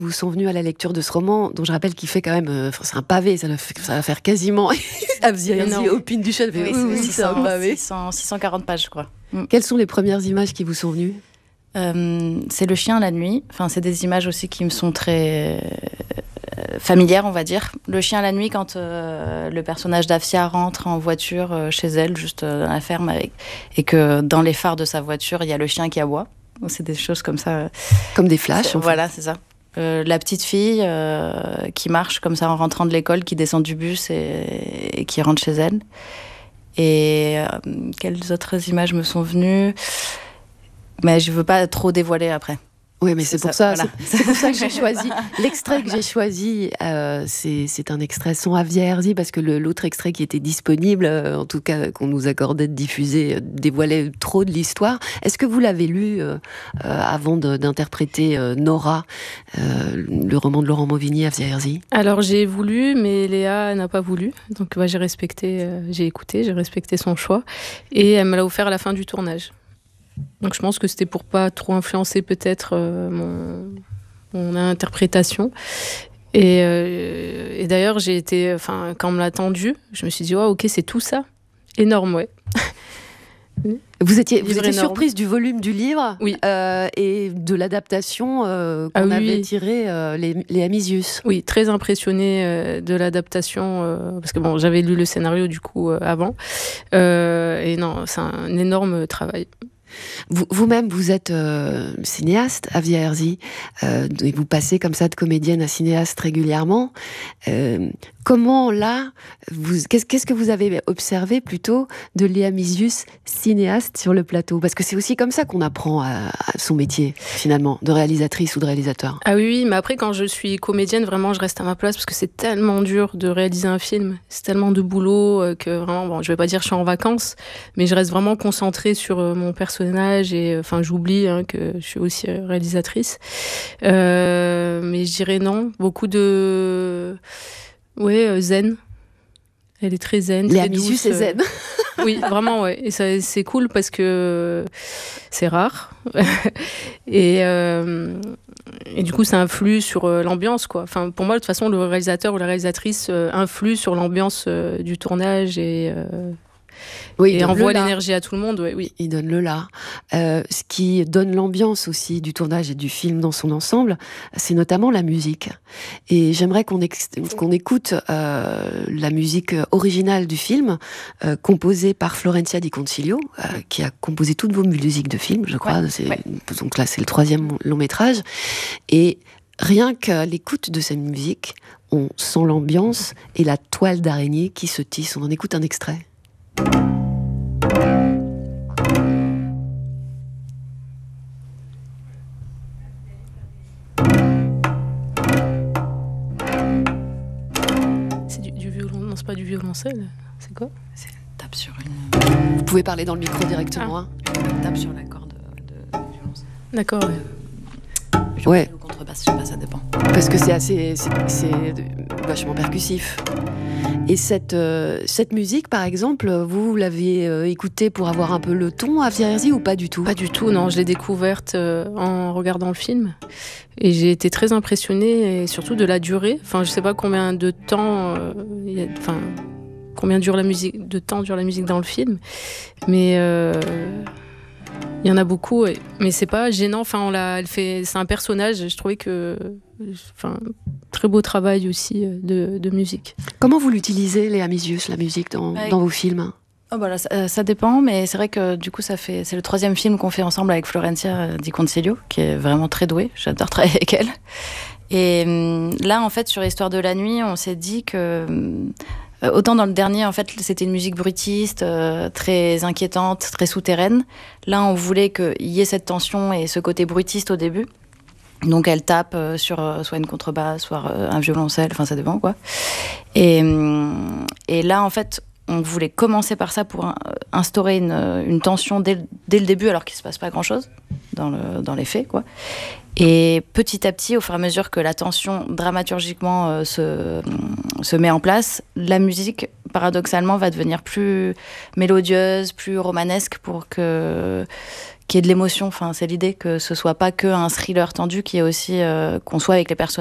vous sont venus à la lecture de ce roman, dont je rappelle qu'il fait quand même... c'est un pavé, ça va faire quasiment... Avziarzi, Opine du Chêne, c'est un pavé. 640 pages, je crois. Quelles sont les premières images qui vous sont venues ? C'est le chien la nuit. Enfin, c'est des images aussi qui me sont très familières, on va dire. Le chien la nuit, quand le personnage d'Afia rentre en voiture chez elle, juste dans la ferme, et que dans les phares de sa voiture, il y a le chien qui aboie. C'est des choses comme ça. Comme des flashs, Voilà, c'est ça. La petite fille qui marche comme ça en rentrant de l'école, qui descend du bus et qui rentre chez elle. Et quelles autres images me sont venues ? Mais je veux pas trop dévoiler après. Oui, mais c'est pour ça que j'ai choisi. L'extrait que j'ai choisi, c'est un extrait sans Avziarzi, parce que l'autre extrait qui était disponible, en tout cas qu'on nous accordait de diffuser, dévoilait trop de l'histoire. Est-ce que vous l'avez lu avant d'interpréter Nora, le roman de Laurent Mauvigny, Avziarzi ? Alors j'ai voulu, mais Léa n'a pas voulu. Donc j'ai écouté, j'ai respecté son choix. Et elle me l'a offert à la fin du tournage. Donc je pense que c'était pour pas trop influencer peut-être mon interprétation. Et d'ailleurs quand on me l'a tendu, je me suis dit ok, c'est tout ça, énorme, ouais. Vous étiez surprise du volume du livre, oui. Et de l'adaptation qu'on avait tirée, les Amisius. Oui, très impressionnée de l'adaptation, parce que j'avais lu le scénario du coup avant. Et non, c'est un énorme travail. Vous-même, vous êtes cinéaste, Avziarzi, et vous passez comme ça de comédienne à cinéaste régulièrement. Comment, là, qu'est-ce que vous avez observé plutôt de Léa Misius, cinéaste sur le plateau ? Parce que c'est aussi comme ça qu'on apprend à son métier, finalement, de réalisatrice ou de réalisateur. Ah oui, mais après, quand je suis comédienne, vraiment, je reste à ma place parce que c'est tellement dur de réaliser un film. C'est tellement de boulot que vraiment, je vais pas dire que je suis en vacances, mais je reste vraiment concentrée sur mon personnage et j'oublie que je suis aussi réalisatrice. Mais je dirais non, beaucoup de... zen. Elle est très zen, Léa très douce. Misius est zen. Oui, vraiment, ouais. Et ça, c'est cool parce que c'est rare. et du coup, ça influe sur l'ambiance, quoi. Enfin, pour moi, de toute façon, le réalisateur ou la réalisatrice influe sur l'ambiance du tournage et envoie l'énergie à tout le monde. Oui. Il donne le là. Ce qui donne l'ambiance aussi du tournage et du film dans son ensemble, c'est notamment la musique. Et j'aimerais qu'on écoute la musique originale du film, composée par Florencia Di Concilio, qui a composé toutes vos musiques de film, je crois. Donc là, c'est le 3e long métrage. Et rien qu'à l'écoute de cette musique, on sent l'ambiance et la toile d'araignée qui se tisse. On en écoute un extrait. C'est du violon, non, c'est pas du violoncelle, c'est quoi ? C'est une tape sur une... Vous pouvez parler dans le micro directement. Une tape sur la corde de violoncelle. D'accord, ouais. Ou contrebasse, je sais pas, ça dépend. Parce que c'est vachement percussif. Et cette musique, par exemple, vous l'avez écoutée pour avoir un peu le ton, Avziarzi, ou pas du tout ? Pas du tout, non. Je l'ai découverte en regardant le film. Et j'ai été très impressionnée, et surtout de la durée. Enfin, je sais pas combien de temps... combien dure la musique dans le film. Mais... il y en a beaucoup, mais c'est pas gênant. C'est un personnage. Je trouvais que, très beau travail aussi de musique. Comment vous l'utilisez, Léa Misius, la musique dans vos films ? Ça dépend, mais c'est vrai que du coup, c'est le 3e film qu'on fait ensemble avec Florencia Di Concilio, qui est vraiment très douée. J'adore travailler avec elle. Et là, en fait, sur Histoire de la nuit, on s'est dit que autant dans le dernier, en fait, c'était une musique bruitiste, très inquiétante, très souterraine. Là, on voulait qu'il y ait cette tension et ce côté bruitiste au début. Donc, elle tape sur soit une contrebasse, soit un violoncelle, enfin, ça dépend, quoi. Et là, en fait, on voulait commencer par ça pour instaurer une tension dès le début, alors qu'il ne se passe pas grand-chose dans les faits, quoi. Et petit à petit, au fur et à mesure que la tension dramaturgiquement se met en place, la musique, paradoxalement, va devenir plus mélodieuse, plus romanesque, pour qu'il qu'il y ait de l'émotion. Enfin, c'est l'idée que ce soit pas que un thriller tendu, qu'il y ait aussi qu'on soit avec les personnages